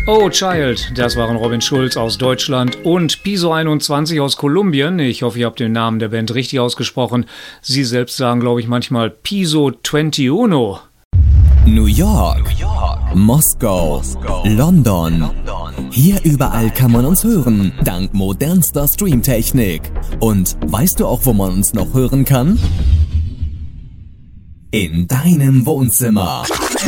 Oh Child, das waren Robin Schulz aus Deutschland und Piso 21 aus Kolumbien. Ich hoffe, ihr habt den Namen der Band richtig ausgesprochen. Sie selbst sagen, glaube ich, manchmal Piso 21. New York, Moskau, London. Hier überall kann man uns hören, dank modernster Streamtechnik. Und weißt du auch, wo man uns noch hören kann? In deinem Wohnzimmer.